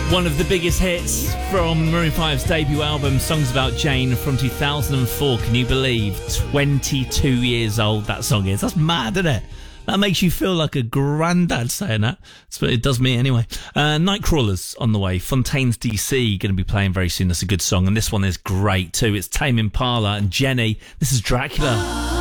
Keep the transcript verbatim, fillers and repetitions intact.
One of the biggest hits from Maroon five's debut album, Songs About Jane, from two thousand four. Can you believe? twenty-two years old that song is. That's mad, isn't it? That makes you feel like a granddad saying that. That's what it does me anyway. Uh, Nightcrawlers on the way. Fontaines D C going to be playing very soon. That's a good song. And this one is great too. It's Tame Impala and Jenny. This is Dracula.